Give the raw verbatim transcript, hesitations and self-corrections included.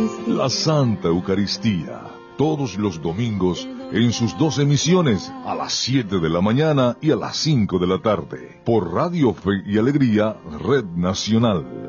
La Santa Eucaristía, todos los domingos en sus dos emisiones, a las siete de la mañana y a las cinco de la tarde, por Radio Fe y Alegría, Red Nacional.